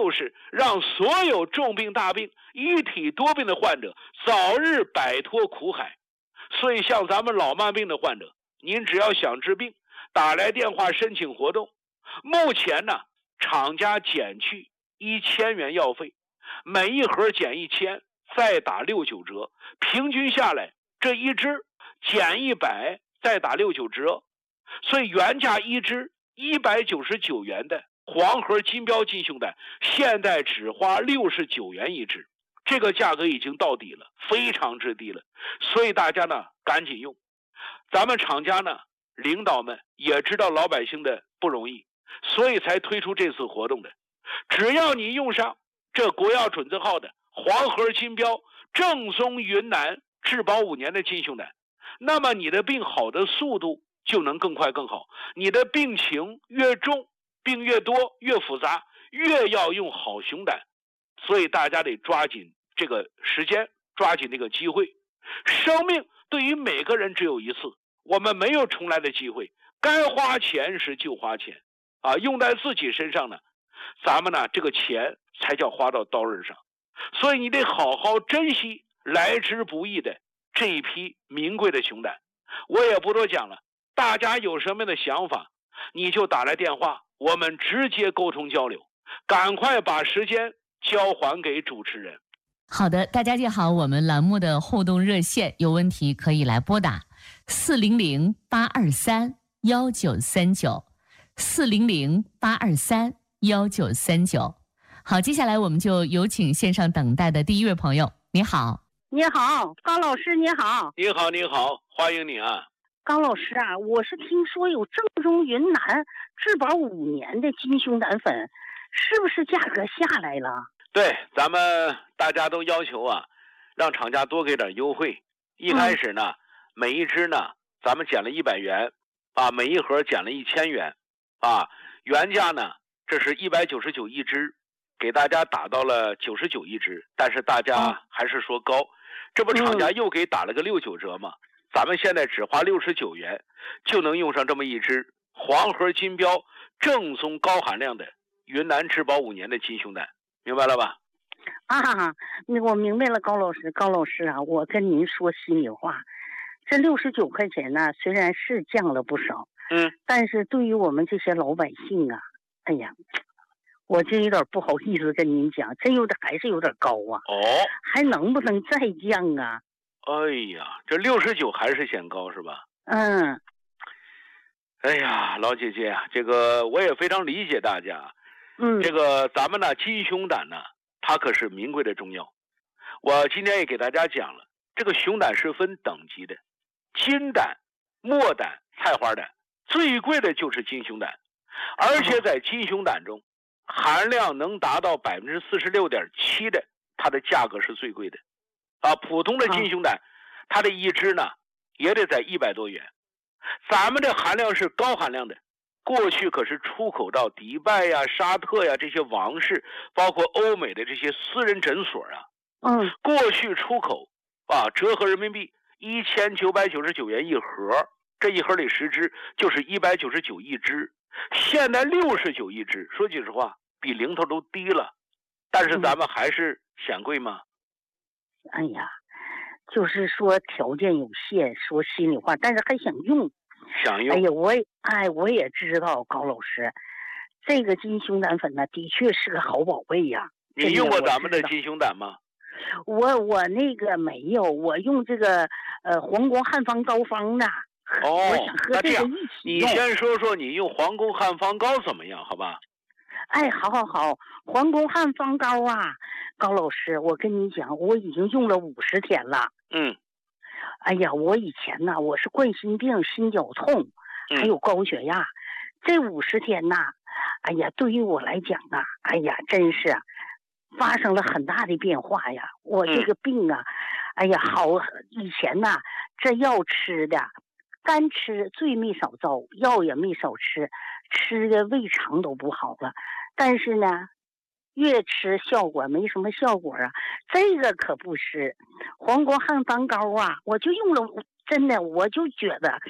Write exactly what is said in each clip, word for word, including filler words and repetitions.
就是让所有重病大病一体多病的患者早日摆脱苦海。所以像咱们老慢病的患者，您只要想治病，打来电话申请活动。目前呢，厂家减去一千元药费，每一盒减一千，再打六九折，平均下来这一支减一百，再打六九折。所以原价一支一百九十九元的黄盒金标金胸胆，现在只花六十九元一支，这个价格已经到底了，非常之低了。所以大家呢赶紧用。咱们厂家呢领导们也知道老百姓的不容易，所以才推出这次活动的。只要你用上这国药准字号的黄盒金标正宗云南质保五年的金胸胆，那么你的病好的速度就能更快更好。你的病情越重，病越多越复杂，越要用好熊胆。所以大家得抓紧这个时间，抓紧这个机会。生命对于每个人只有一次，我们没有重来的机会，该花钱时就花钱啊，用在自己身上呢，咱们呢这个钱才叫花到刀刃上。所以你得好好珍惜来之不易的这一批名贵的熊胆。我也不多讲了，大家有什么样的想法，你就打来电话，我们直接沟通交流。赶快把时间交还给主持人。 好的，大家记好我们栏目的互动热线，有问题可以来拨打四零零八二三幺九三九，四零零八二三幺九三九。好，接下来我们就有请线上等待的第一位朋友。你好。 你好，高老师，你好。 你好，你好，欢迎你啊。 高老师啊，我是听说有正宗云南质保五年的金胸胆粉，是不是价格下来了？ 对，咱们大家都要求啊，让厂家多给点优惠。一开始呢，嗯、每一支呢，咱们减了一百元，啊，每一盒减了一千元，啊，原价呢，这是一百九十九一支，给大家打到了九十九一支，但是大家还是说高，嗯、这不厂家又给打了个六九折吗？嗯、咱们现在只花六十九元，就能用上这么一支黄盒金标正宗高含量的云南质保五年的金胸胆。明白了吧？ 啊，我明白了，高老师，高老师啊，我跟您说心里话，这六十九块钱呢，虽然是降了不少， 嗯， 但是对于我们这些老百姓啊，哎呀，我真有点不好意思跟您讲，真有点还是有点高啊。 哦， 还能不能再降啊？ 哎呀，这六十九还是显高是吧？ 嗯。 哎呀，老姐姐啊，这个我也非常理解大家。 嗯， 这个咱们呢，金胸胆呢，它可是名贵的中药。我今天也给大家讲了，这个熊胆是分等级的，金胆、末胆、菜花胆，最贵的就是金胸胆，而且在金胸胆中，含量能达到百分之四十六点七的，它的价格是最贵的。啊，普通的金胸胆，它的一支呢，也得在一百多元。咱们这含量是高含量的。过去可是出口到迪拜呀、沙特呀这些王室，包括欧美的这些私人诊所啊， 嗯， 过去出口啊，折合人民币一千九百九十九元一盒，这一盒里十支就是一百九十九一支，现在六十九一支，说句实话，比零头都低了，但是咱们还是嫌贵吗？ 哎呀，就是说条件有限，说心里话，但是还想用。 想用。 哎呀，我也哎，我也知道高老师，这个金胸胆粉呢，的确是个好宝贝呀。 你用过咱们的金胸胆吗？ 我我那个没有，我用这个呃皇宫汉方膏方的。 哦， 我想和这个一起你先说说你用皇宫汉方膏怎么样，好吧？ 哎，好好好，皇宫汉方膏啊，高老师，我跟你讲，我已经用了五十天了。 嗯。 哎呀，我以前呢，我是冠心病、心绞痛，还有高血压。嗯、这五十天呐，哎呀，对于我来讲啊，哎呀，真是发生了很大的变化呀。我这个病啊，嗯、哎呀，好，以前呐，这药吃的，干吃最没少遭，药也没少吃，吃的胃肠都不好了。但是呢，越吃效果没什么效果啊，这个可不是皇宫汉方膏啊，我就用了，真的我就觉得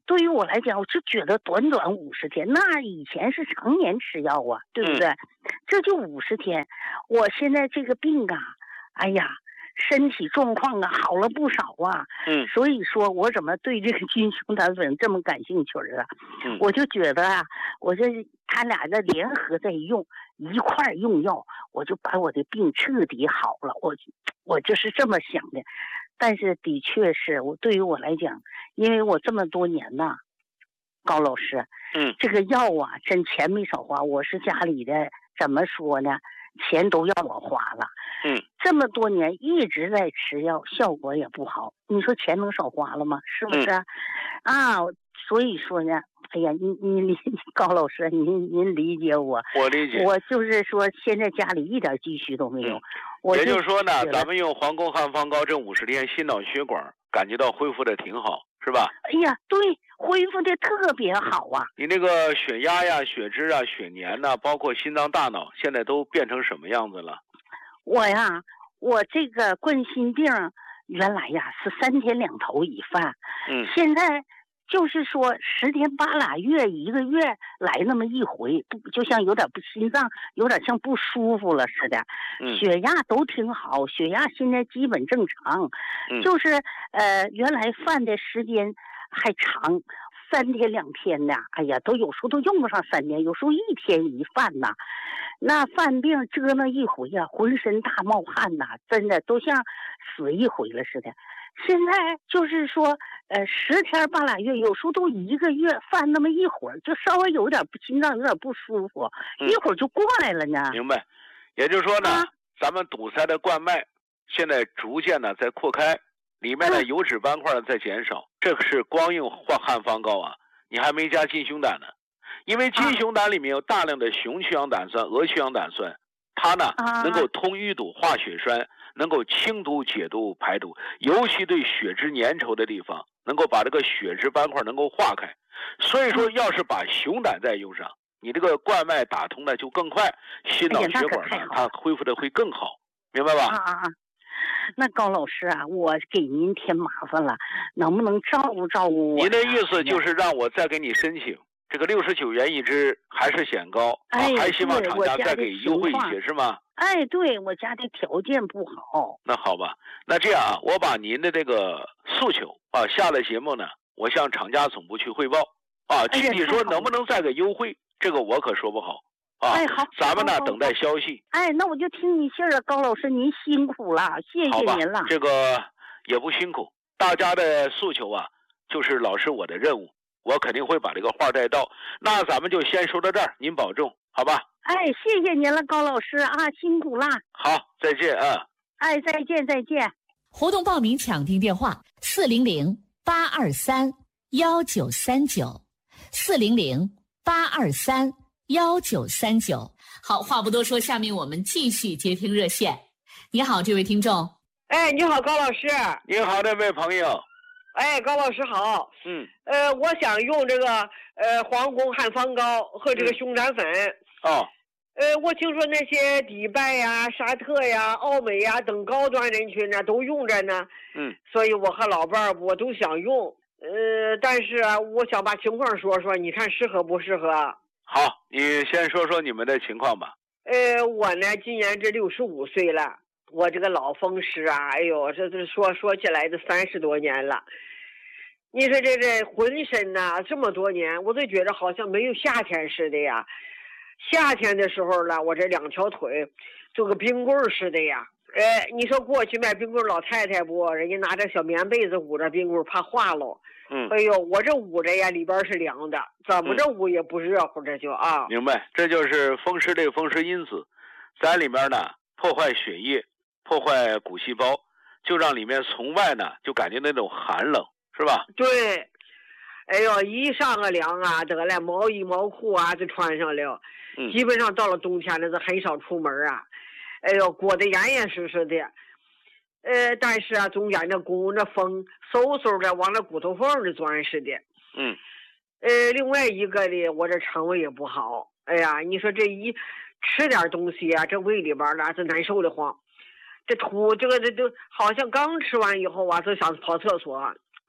对于我来讲，我就觉得短短五十天，那以前是常年吃药啊，对不对？嗯、这就五十天，我现在这个病啊，哎呀，身体状况啊好了不少啊。 嗯， 所以说我怎么对这个金熊胆粉这么感兴趣啊？ 嗯， 我就觉得啊，我这他俩的联合在用，一块用药，我就把我的病彻底好了。我我就是这么想的。但是的确是我对于我来讲，因为我这么多年呐，高老师， 嗯， 这个药啊，真钱没少花。我是家里的，怎么说呢？钱都要我花了。 嗯， 这么多年一直在吃药，效果也不好。你说钱能少花了吗？是不是？嗯、啊，所以说呢，哎呀，您您理高老师，您您理解我。 我理解。 我就是说，现在家里一点积蓄都没有。 嗯、 我也就是说呢，咱们用黄宫汉方膏这五十天，心脑血管感觉到恢复的挺好，是吧？ 哎呀，对，恢复的特别好啊！ 你那个血压呀、血脂啊、血粘呐、啊，包括心脏、大脑，现在都变成什么样子了？ 我呀，我这个冠心病原来呀是三天两头一犯， 嗯， 现在就是说十天八拉月一个月来那么一回，不就像有点不心脏有点像不舒服了似的， 嗯， 血压都挺好，血压现在基本正常， 嗯， 就是呃原来犯的时间还长。三天两天的，哎呀，都有时候都用不上三天，有时候一天一犯呐。那犯病折腾一回呀、啊，浑身大冒汗呐，真的都像死一回了似的。现在就是说，呃，十天半拉月，有时候都一个月犯那么一会儿，就稍微有点心脏有点不舒服， 嗯、 一会儿就过来了呢。 明白，也就是说呢， 啊、 咱们堵塞的冠脉现在逐渐的在扩开。里面的油脂斑块在减少，这是光用汉方膏啊，你还没加金熊胆呢。因为金熊胆里面有大量的雄曲氧胆酸、鹅曲氧胆酸，它呢能够通淤堵、化血栓，能够清毒、解毒、排毒，尤其对血脂粘稠的地方，能够把这个血脂斑块能够化开。所以说，要是把熊胆再用上，你这个冠脉打通呢就更快，心脑血管呢它恢复的会更好，明白吧？ 啊啊啊！那高老师啊，我给您添麻烦了，能不能照顾照顾我？ 您的意思就是让我再给你申请这个六十九元一支，还是显高？ 哎， 啊、还希望厂家再给优惠一些，是吗？ 哎，对，我家的条件不好。 那好吧，那这样啊，我把您的这个诉求啊，下了节目呢，我向厂家总部去汇报啊，具体说能不能再给优惠，哎、这个我可说不好。啊， 哎，好， 咱们呢等待消息。 哎，那我就听你信儿了，高老师，您辛苦了，谢谢您了。 这个也不辛苦，大家的诉求啊，就是老师我的任务，我肯定会把这个话带到。那咱们就先说到这儿，您保重，好吧？ 哎，谢谢您了，高老师啊，辛苦了。 好，再见啊。 哎，再见，再见。 活动报名抢听电话：四零零八二三幺九三九，四零零八二三。幺九三九，好，话不多说，下面我们继续接听热线。你好，这位听众。 哎，你好，高老师。 你好，这位朋友。 哎，高老师好。 嗯。 呃，我想用这个呃黄宫汉方膏和这个熊胆粉。 嗯、哦。 呃，我听说那些迪拜呀、沙特呀、奥美呀等高端人群呢都用着呢。 嗯。 所以我和老伴儿我都想用。呃，但是啊，我想把情况说说，你看适合不适合？ 好，你先说说你们的情况吧。 呃，我呢今年这六十五岁了，我这个老风湿啊，哎呦，这这说说起来这三十多年了。你说这这浑身呐、啊，这么多年，我都觉得好像没有夏天似的呀。夏天的时候呢，我这两条腿就跟冰棍似的呀。呃，你说过去卖冰棍老太太不，人家拿着小棉被子捂着冰棍，怕化喽。 嗯， 哎呦，我这捂着呀，里边是凉的，怎么着捂也不热乎，这就啊。 明白，这就是风湿这个风湿因子，在里面呢破坏血液，破坏骨细胞，就让里面从外呢就感觉那种寒冷，是吧？ 对，哎呦，一上个凉啊，得了，毛衣毛裤啊就穿上了， 嗯， 基本上到了冬天了，是很少出门啊。哎呦，裹得严严实实的，呃，但是啊，中间那骨那风嗖嗖的往那骨头缝里钻似的。 嗯， 呃，另外一个呢，我这肠胃也不好。哎呀，你说这一吃点东西啊，这胃里边呢这难受的慌，这吐这个这就好像刚吃完以后啊，就想跑厕所，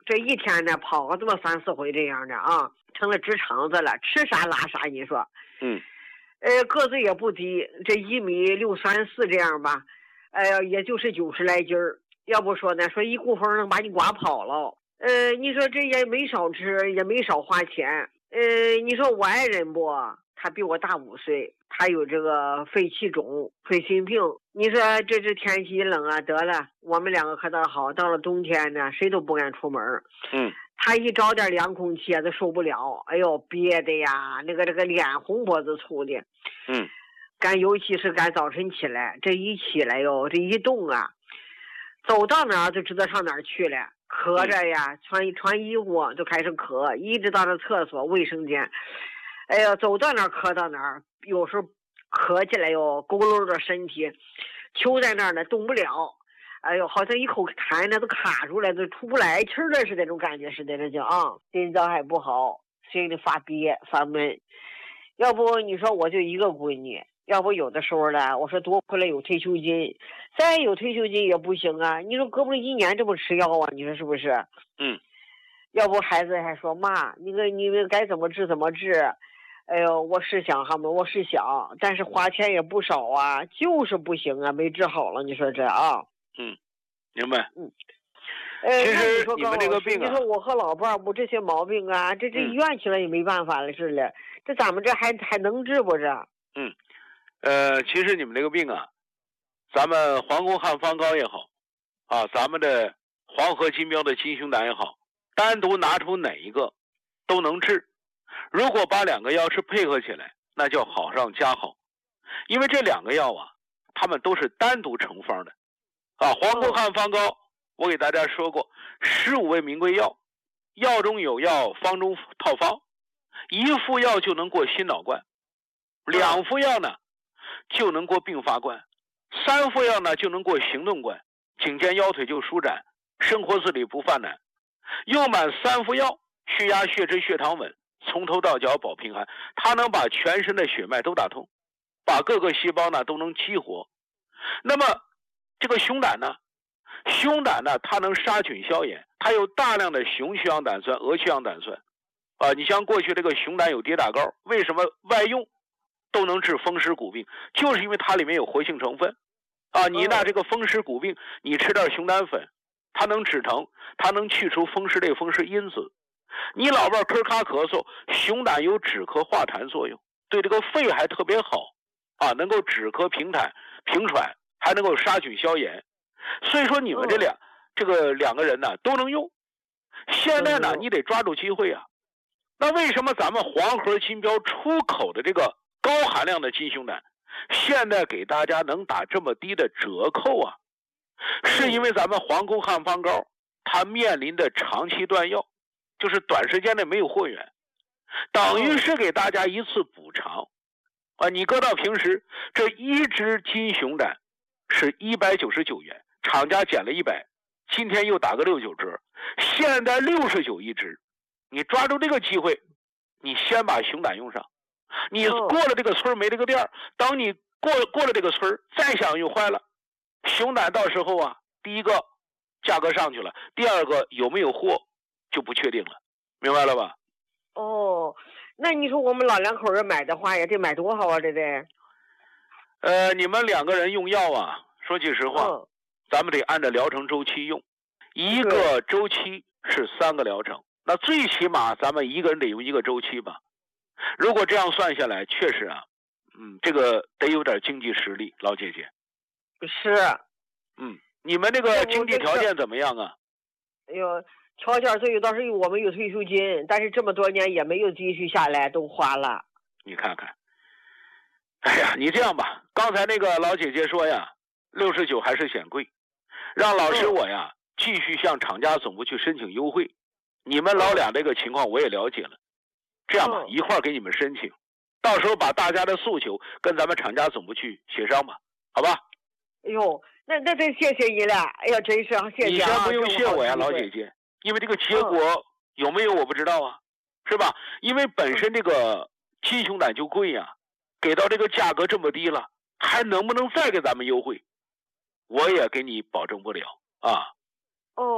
这一天呢跑个这么三四回这样的啊，成了直肠子了，吃啥拉啥，你说？ 嗯。 呃，个子也不低，这一米六三四这样吧，哎呀，也就是九十来斤儿。要不说呢，说一股风能把你刮跑了。呃，你说这也没少吃，也没少花钱。呃，你说我爱人不？他比我大五岁，他有这个肺气肿、肺心病。你说这这天气冷啊，得了，我们两个可倒好，到了冬天呢，谁都不敢出门。 嗯。 他一着点凉空气都受不了，哎呦，憋的呀，那个这个脸红脖子粗的。 嗯。 干，尤其是干早晨起来，这一起来哟，这一动啊，走到哪儿就知道上哪儿去了，咳着呀，穿穿衣服就开始咳，一直到那厕所、卫生间，哎呀，走到哪儿咳到哪儿，有时候咳起来哟，佝偻着身体，揪在那儿呢，动不了。哎呦，好像一口痰呢都卡住了，都出不来气儿了似的，那种感觉似的，这叫啊，心脏还不好，心里发憋发闷。要不你说我就一个闺女，要不有的时候呢，我说多亏了有退休金，再有退休金也不行啊。你说胳膊一年这么吃药啊，你说是不是？ 嗯。 要不孩子还说妈，你个你们该怎么治怎么治。哎呦，我是想哈嘛，我是想，但是花钱也不少啊，就是不行啊，没治好了。你说这啊？ 嗯，明白。 嗯，呃， 其实你们这个病啊， 你说我和老伴儿不这些毛病啊，这这医院去了也没办法了似的，这咱们这还还能治不这？ 嗯，呃，其实你们这个病啊，咱们黄宫汉方膏也好，啊，咱们的黄河金标的金熊胆也好，单独拿出哪一个都能治。如果把两个药是配合起来，那叫好上加好，因为这两个药啊，它们都是单独成方的。啊，黄宫汉方膏，我给大家说过，十五味名贵药，药中有药，方中套方，一副药就能过心脑冠，两副药呢就能过并发冠，三副药呢就能过行动冠，颈肩腰腿就舒展，生活自理不犯难。用满三副药，血压、血脂、血糖稳，从头到脚保平安，它能把全身的血脉都打通，把各个细胞呢都能激活。那么这个熊胆呢，熊胆呢，它能杀菌消炎，它有大量的雄曲氧胆酸、鹅曲氧胆酸，啊，你像过去这个熊胆有跌打膏，为什么外用都能治风湿骨病？就是因为它里面有活性成分，啊，你拿这个风湿骨病，你吃点熊胆粉，它能止疼，它能去除风湿类风湿因子。你老伴咳卡咳嗽，熊胆有止咳化痰作用，对这个肺还特别好，啊，能够止咳平痰平喘，还能够杀菌消炎。所以说你们这两、哦、这个两个人呢都能用。现在呢你得抓住机会啊。那为什么咱们黄河金标出口的这个高含量的金熊胆现在给大家能打这么低的折扣啊？是因为咱们黄宫汉方膏它面临的长期断药，就是短时间内没有货源，等于是给大家一次补偿啊。你搁到平时这一支金熊胆是一百九十九元，厂家减了一百，今天又打个六九折，现在六十九一支。你抓住这个机会，你先把熊胆用上，你过了这个村没这个店，当你过过了这个村再想用坏了，熊胆到时候啊，第一个价格上去了，第二个有没有货就不确定了，明白了吧？ 哦，那你说我们老两口人买的话也得买多少啊？这得呃，你们两个人用药啊，说句实话、嗯、咱们得按照疗程周期用，一个周期是三个疗程，那最起码咱们一个人得用一个周期吧。如果这样算下来，确实啊，嗯，这个得有点经济实力，老姐姐。 是。 嗯，你们那个经济条件怎么样啊？ 哎呦，条件最有倒是我们有退休金，但是这么多年也没有积蓄下来，都花了。 你看看。哎呀，你这样吧，刚才那个老姐姐说呀，六十九还是显贵，让老师我呀、嗯、继续向厂家总部去申请优惠。你们老俩这个情况我也了解了，这样吧，嗯、一块儿给你们申请，到时候把大家的诉求跟咱们厂家总部去协商吧，好吧？ 哎呦，那那真谢谢你了，哎呀，真是谢谢、啊。 你先不用谢我呀，老姐姐，因为这个结果有没有我不知道啊，是吧？因为本身这个金熊胆就贵呀、啊。给到这个价格这么低了，还能不能再给咱们优惠？我也给你保证不了啊。 哦，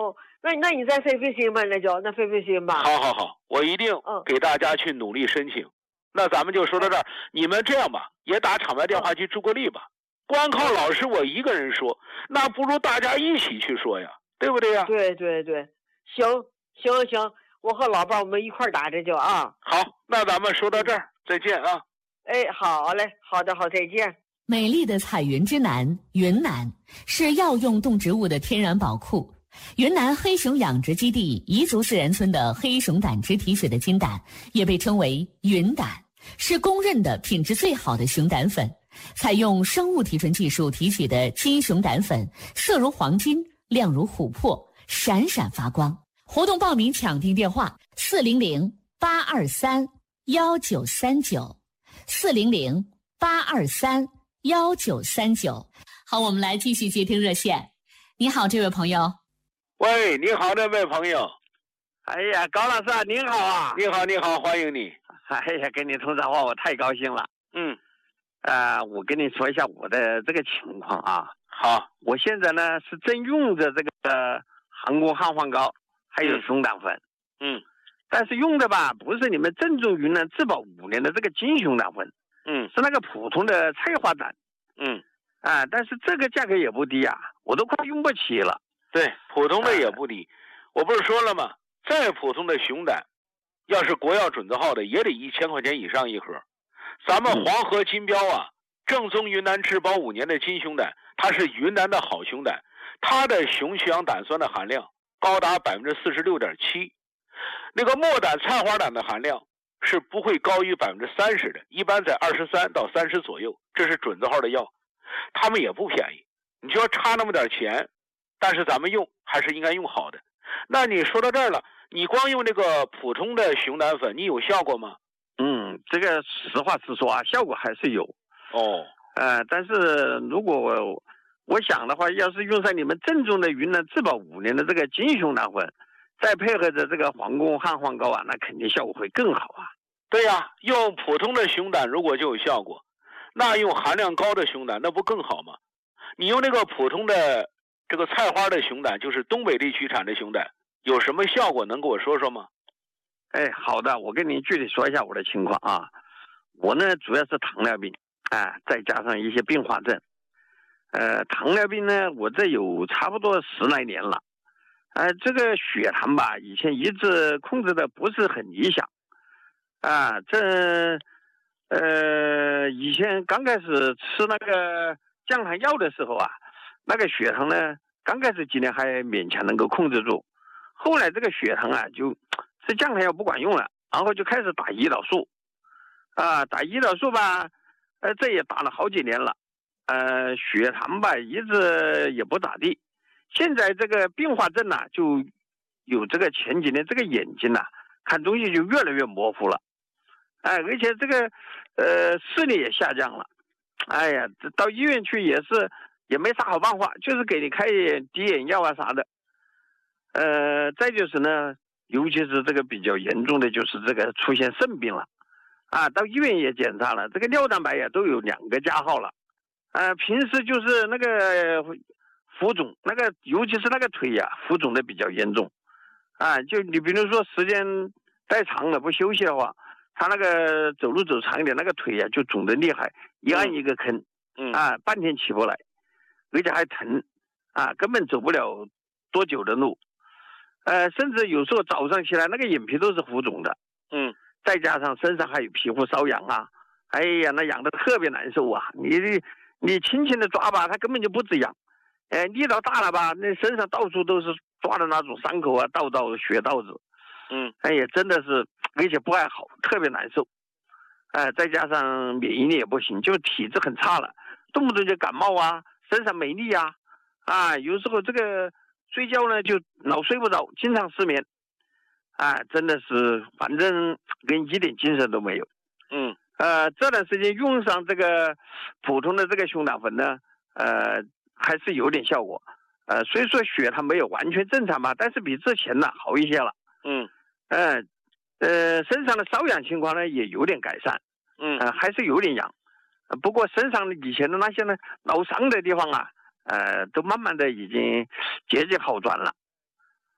那那你再费费心吧，那就那费费心吧。 好好好，我一定给大家去努力申请。嗯、那咱们就说到这儿，你们这样吧，也打场外电话去助个力吧。嗯、光靠老师我一个人说，那不如大家一起去说呀，对不对呀？ 对对对，行行行，我和老伴我们一块打这就啊。 好，那咱们说到这儿，再见啊。 哎，好嘞，好的好，再见。 美丽的彩云之南，云南是药用动植物的天然宝库。云南黑熊养殖基地彝族自然村的黑熊胆汁提取的金胆，也被称为云胆，是公认的品质最好的熊胆粉。采用生物提纯技术提取的金熊胆粉，色如黄金，亮如琥珀，闪闪发光。活动报名抢订电话：四零零八二三幺九三九，四零零八二三幺九三九。好，我们来继续接听热线。你好，这位朋友。 喂，你好，这位朋友。 哎呀，高老师您好啊！ 你好，你好，欢迎你。 哎呀，跟你通电话我太高兴了。 嗯。 啊、呃，我跟你说一下我的这个情况啊。 好， 我现在呢是正用着这个呃航空汉方膏，还有熊胆粉。 嗯。 但是用的吧，不是你们正宗云南质保五年的这个金熊胆粉。 嗯。 是那个普通的菜花胆。 嗯。 啊，但是这个价格也不低啊，我都快用不起了。 对，普通的也不低。呃、我不是说了吗？再普通的熊胆，要是国药准字号的，也得一千块钱以上一盒。咱们黄河金标啊，正宗云南质保五年的金熊胆，它是云南的好熊胆，它的雄曲氧胆酸的含量高达百分之四十六点七，那个墨胆、菜花胆的含量是不会高于百分之三十的，一般在二十三到三十左右，这是准字号的药。他们也不便宜，你就要差那么点钱，但是咱们用还是应该用好的。那你说到这儿了，你光用那个普通的熊胆粉，你有效果吗？ 嗯，这个实话实说啊，效果还是有。 哦， 呃，但是如果我我想的话，要是用上你们正宗的云南质保五年的这个金熊胆粉，再配合着这个皇宫汉方膏啊，那肯定效果会更好啊。 对呀、啊，用普通的熊胆如果就有效果，那用含量高的熊胆那不更好吗？你用那个普通的这个菜花的熊胆，就是东北地区产的熊胆，有什么效果能给我说说吗？ 哎，好的，我跟您具体说一下我的情况啊。我呢主要是糖尿病啊，再加上一些并发症。呃，糖尿病呢，我这有差不多十来年了。呃，这个血糖吧，以前一直控制的不是很理想。啊，这呃，以前刚开始吃那个降糖药的时候啊，那个血糖呢，刚开始几年还勉强能够控制住，后来这个血糖啊，就这降糖药不管用了，然后就开始打胰岛素，啊，打胰岛素吧，呃，这也打了好几年了，呃，血糖吧一直也不咋地，现在这个并发症呢、啊，就有这个前几年这个眼睛呐、啊，看东西就越来越模糊了。哎，而且这个呃视力也下降了，哎呀，到医院去也是也没啥好办法，就是给你开点滴眼药啊啥的。呃，再就是呢，尤其是这个比较严重的，就是这个出现肾病了，啊，到医院也检查了，这个尿蛋白呀都有两个加号了，呃，平时就是那个浮肿，那个尤其是那个腿呀浮肿的比较严重，啊，就你比如说时间太长了不休息的话。他那个走路走长一点，那个腿呀、啊、就肿得厉害，一按一个坑， 嗯啊，半天起不来，而且还疼，啊，根本走不了多久的路，呃，甚至有时候早上起来那个眼皮都是浮肿的， 嗯， 再加上身上还有皮肤瘙痒啊，哎呀，那痒得特别难受啊！你你轻轻的抓吧，它根本就不止痒，哎、呃，力道大了吧，那身上到处都是抓的那种伤口啊，道道血道子。 嗯， 哎呀，真的是，而且不爱好，特别难受，哎、呃，再加上免疫力也不行，就体质很差了，动不动就感冒啊，身上没力啊，啊，有时候这个睡觉呢就老睡不着，经常失眠，啊，真的是，反正跟一点精神都没有。 嗯， 呃，这段时间用上这个普通的这个熊胆粉呢，呃，还是有点效果，呃，虽说血糖没有完全正常吧，但是比之前呢好一些了。 嗯， 呃，呃，身上的瘙痒情况呢也有点改善， 嗯， 呃，还是有点痒，不过身上以前的那些呢老伤的地方啊，呃，都慢慢的已经节节好转了，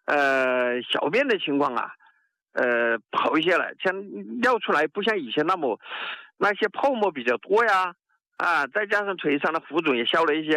呃，小便的情况啊，呃，好一些了，像尿出来不像以前那么那些泡沫比较多呀，啊，再加上腿上的浮肿也消了一些。